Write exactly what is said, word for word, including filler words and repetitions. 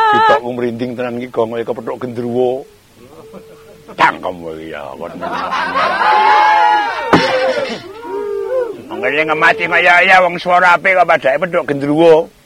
Kita merinding tenan iki gong kaya kepethuk gendruwo. Cangkem iki ya kon. Mengene ngemati kaya ya wong swara apik kok padake pethuk gendruwo.